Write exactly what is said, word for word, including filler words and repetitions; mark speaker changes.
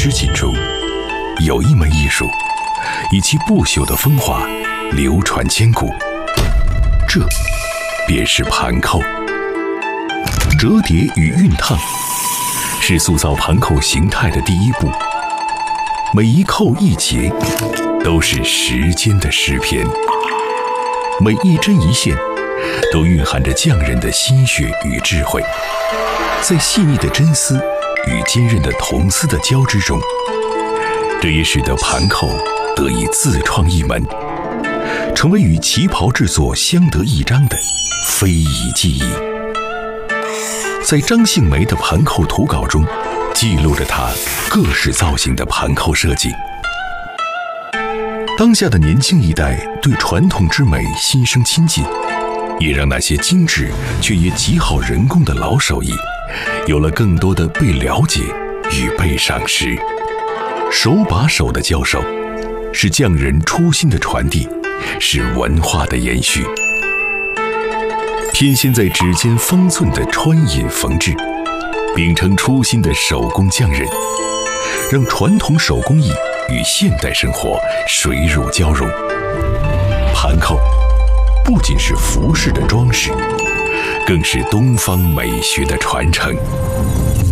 Speaker 1: 织锦中，有一门艺术，以其不朽的风华流传千古，这便是盘扣。折叠与熨烫是塑造盘扣形态的第一步，每一扣一节都是时间的诗篇，每一针一线都蕴含着匠人的心血与智慧，在细腻的针丝与坚韧的铜丝的交织中，这也使得盘扣得以自创一门，成为与旗袍制作相得益彰的非遗技艺。在张杏梅的盘扣图稿中，记录着她各式造型的盘扣设计。当下的年轻一代对传统之美心生亲近，也让那些精致却也极好人工的老手艺有了更多的被了解与被赏识。手把手的教授，是匠人初心的传递，是文化的延续。偏陷在指尖方寸的穿引缝制，秉承初心的手工匠人，让传统手工艺与现代生活水乳交融。盘扣不仅是服饰的装饰，更是东方美学的传承。